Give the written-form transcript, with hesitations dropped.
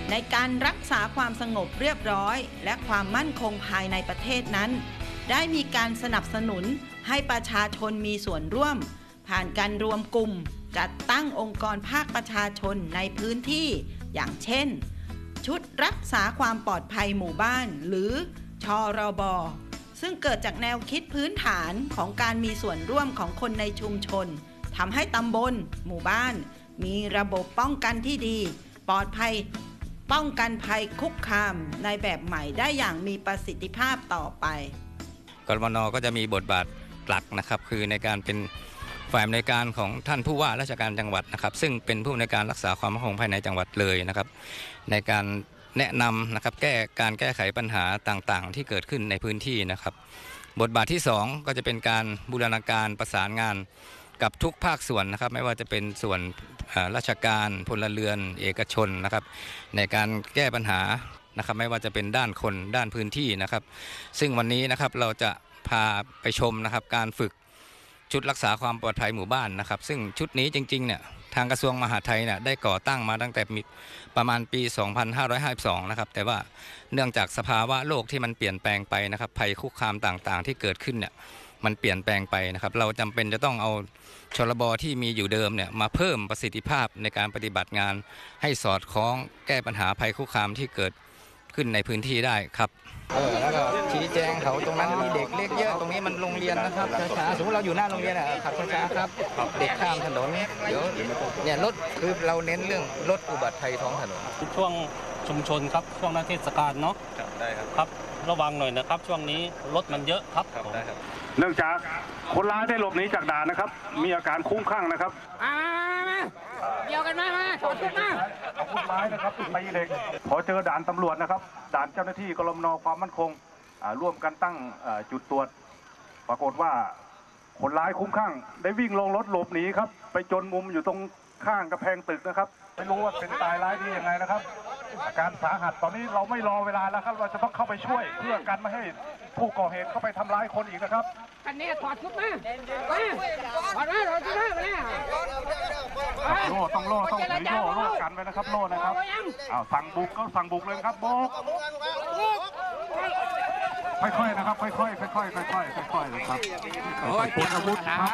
ในการรักษาความสงบเรียบร้อยและความมั่นคงภายในประเทศนั้นได้มีการสนับสนุนให้ประชาชนมีส่วนร่วมผ่านการรวมกลุ่มจัดตั้งองค์กรภาคประชาชนในพื้นที่อย่างเช่นชุดรักษาความปลอดภัยหมู่บ้านหรือชรบ.ซึ่งเกิดจากแนวคิดพื้นฐานของการมีส่วนร่วมของคนในชุมชนทำให้ตำบลหมู่บ้านมีระบบป้องกันที่ดีปลอดภัยป้องกันภัยคุกคามในแบบใหม่ได้อย่างมีประสิทธิภาพต่อไปกรมน.ก็จะมีบทบาทหลักนะครับคือในการเป็นฝ่ายอำนวยการของท่านผู้ว่าราชการจังหวัดนะครับซึ่งเป็นผู้ในการรักษาความมั่นคงภายในจังหวัดเลยนะครับในการแนะนำนะครับการแก้ไขปัญหาต่างๆที่เกิดขึ้นในพื้นที่นะครับบทบาทที่2ก็จะเป็นการบูรณาการประสานงานกับทุกภาคส่วนนะครับไม่ว่าจะเป็นส่วนราชการพลเรือนเอกชนนะครับในการแก้ปัญหานะครับไม่ว่าจะเป็นด้านคนด้านพื้นที่นะครับซึ่งวันนี้นะครับเราจะพาไปชมนะครับการฝึกชุดรักษาความปลอดภัยหมู่บ้านนะครับซึ่งชุดนี้จริงๆเนี่ยทางกระทรวงมหาดไทยเนี่ยได้ก่อตั้งมาตั้งแต่ประมาณปี 2552 นะครับแต่ว่าเนื่องจากสภาวะโลกที่มันเปลี่ยนแปลงไปนะครับภัยคุกคามต่างๆที่เกิดขึ้นเนี่ยมันเปลี่ยนแปลงไปนะครับเราจำเป็นจะต้องเอาชลบ.ที่มีอยู่เดิมเนี่ยมาเพิ่มประสิทธิภาพในการปฏิบัติงานให้สอดคล้องแก้ปัญหาภัยคุกคามที่เกิดขึ้นในพื้นที่ได้ครับแล้วก็ชี้แจงเขาตรงนั้นมีเด็กเล็กเยอะตรงนี้มันโรงเรียนนะครับช้าๆสมมติเราอยู่หน้าโรงเรียนขับช้าๆครับเด็กข้ามถนนเดี๋ยวเนี่ยรถคือเราเน้นเรื่องลดอุบัติภัยท้องถนนช่วงชุมชนครับช่วงหน้าเทศกาลเนาะได้ครับระวังหน่อยนะครับช่วงนี้รถมันเยอะครับได้ครับเนื่องจากคนร้ายได้หลบหนีจากด่านนะครับมีอาการคุ้มคลั่งนะครับเกี่ยวกันมาถอดชุดมาอาวุธร้ายนะครับตีเด็กพอเจอด่านตำรวจนะครับด่านเจ้าหน้าที่กรมน.ความมั่นคงร่วมกันตั้งจุดตรวจปรากฏว่าคนร้ายคุ้มคลั่งได้วิ่งลงรถหลบหนีครับไปจนมุมอยู่ตรงข้างกำแพงตึกนะครับไม่รู้ว่าเป็นตายร้ายดียังไงนะครับอาการสาหัสตอนนี้เราไม่รอเวลาแล้วครับเราจะต้องเข้าไปช่วยเพื่อกันไม่ให้ผู้ก่อเหตุเข้าไปทำร้ายคนอีกนะครับอันนี้ถอดชุดมาถอดมาถอดชุดมาโล่ต้องโล่ต้องถือโล่กันไปนะครับโล่นะครับสั่งบุกก็สั่งบุกเลยครับบุกค่อยๆนะครับค่อยๆนะครับปลดอาวุธ